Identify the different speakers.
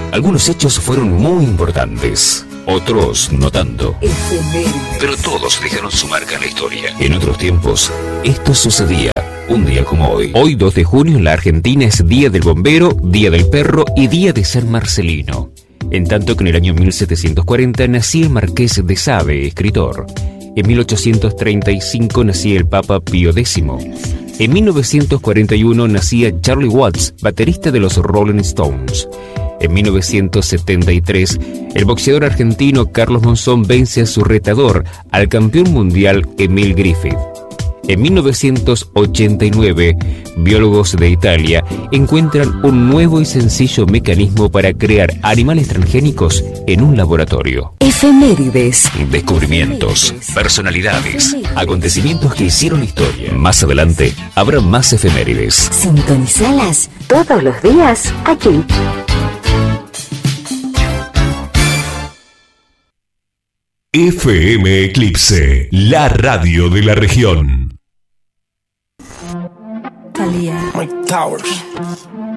Speaker 1: Algunos hechos fueron muy importantes, otros no tanto. Pero todos dejaron su marca en la historia. En otros tiempos, esto sucedía un día como hoy. Hoy, 2 de junio, en la Argentina es Día del Bombero, Día del Perro y Día de San Marcelino. En tanto que en el año 1740 nacía el Marqués de Sade, escritor. En 1835 nacía el Papa Pío X. En 1941 nacía Charlie Watts, baterista de los Rolling Stones. En 1973, el boxeador argentino Carlos Monzón vence a su retador, al campeón mundial Emil Griffith. En 1989, biólogos de Italia encuentran un nuevo y sencillo mecanismo para crear animales transgénicos en un laboratorio.
Speaker 2: Efemérides.
Speaker 1: Descubrimientos, personalidades, acontecimientos que hicieron historia. Más adelante, habrá más efemérides.
Speaker 2: Sintonizalas todos los días aquí.
Speaker 3: FM Eclipse, la radio de la región.
Speaker 4: Thalía.
Speaker 5: Mike Towers.